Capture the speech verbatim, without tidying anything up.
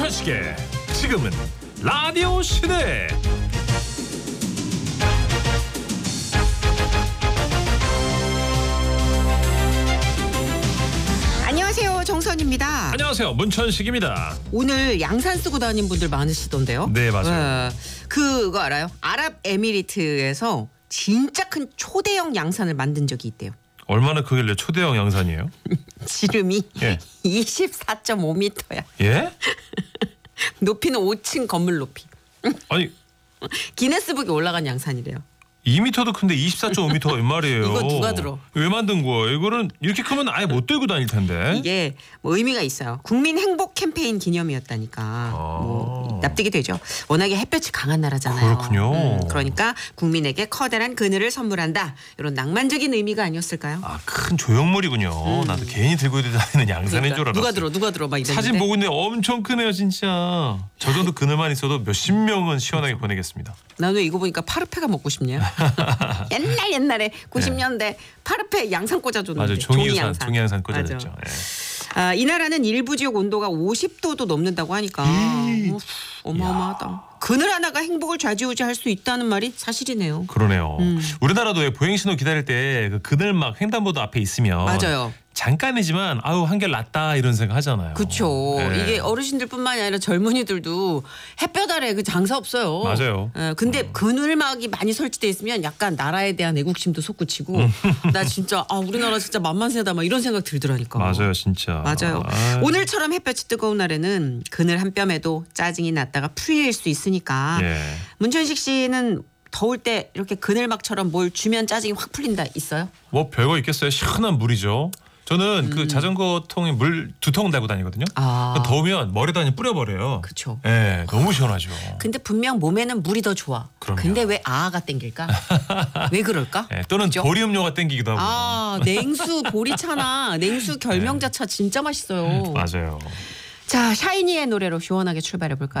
문천식의 지금은 라디오 시대. 안녕하세요, 정선입니다. 안녕하세요, 문천식입니다. 오늘 양산 쓰고 다니는 분들 많으시던데요. 네, 맞아요. 네. 그거 알아요? 아랍에미리트에서 진짜 큰 초대형 양산을 만든 적이 있대요. 얼마나 크길래 초대형 양산이에요? 지름이 예. 이십사 점 오 미터야. 예? 높이는 오 층 건물 높이. 아니 기네스북에 올라간 양산이래요. 이 미터도 큰데 이십사 점 오 미터가 웬 말이에요? 이거 누가 들어? 왜 만든 거야? 이거는 이렇게 크면 아예 못 들고 다닐 텐데. 이게 뭐 의미가 있어요. 국민 행복 캠페인 기념이었다니까 아. 뭐 납득이 되죠. 워낙에 햇볕이 강한 나라잖아요. 그렇군요. 음, 그러니까 국민에게 커다란 그늘을 선물한다. 이런 낭만적인 의미가 아니었을까요? 아, 큰 조형물이군요. 나도 괜히 들고 다니는 양산인 줄 알았어. 음. 그러니까 누가 들어 누가 들어 막 이랬는데. 사진 보고 있는데 엄청 크네요, 진짜. 저 정도 그늘만 있어도 몇십 명은 시원하게 보내겠습니다. 나는 이거 보니까 파르페가 먹고 싶네요. 옛날 옛날에 구십 년대 파르페 양산 꽂아줬는데. 맞아요. 종이 종이 양산, 종이 양산 꽂아졌죠. 맞아. 예. 아, 이 나라는 일부 지역 온도가 오십 도도 넘는다고 하니까 우, 어마어마하다. 그늘 하나가 행복을 좌지우지할 수 있다는 말이 사실이네요. 그러네요. 음. 우리나라도 왜 보행신호 기다릴 때 그 그늘 막 횡단보도 앞에 있으면 맞아요. 잠깐이지만 아우 한결 낫다 이런 생각 하잖아요. 그렇죠. 네. 이게 어르신들뿐만이 아니라 젊은이들도 햇볕 아래 그 장사 없어요. 맞아요. 예, 근데 그늘막이 많이 설치돼 있으면 약간 나라에 대한 애국심도 솟구치고 나 진짜 아 우리나라 진짜 만만세다 막 이런 생각 들더라니까. 맞아요, 진짜. 맞아요. 아유. 오늘처럼 햇볕이 뜨거운 날에는 그늘 한 뼘에도 짜증이 났다가 풀릴 수 있으니까 예. 문천식 씨는 더울 때 이렇게 그늘막처럼 뭘 주면 짜증이 확 풀린다 있어요? 뭐 별거 있겠어요. 시원한 물이죠. 저는 그 자전거 통에 물 두 통 달고 다니거든요. 음. 아. 더우면 머리에다 그냥 뿌려버려요. 그쵸. 예, 너무 시원하죠. 근데 분명 몸에는 물이 더 좋아. 그럼요. 근데 왜 아아가 땡길까? 왜 그럴까? 예, 또는 그죠? 보리음료가 땡기기도 하고. 아 냉수 보리차나 냉수 결명자차 진짜 맛있어요. 맞아요. 자 샤이니의 노래로 시원하게 출발해 볼까요?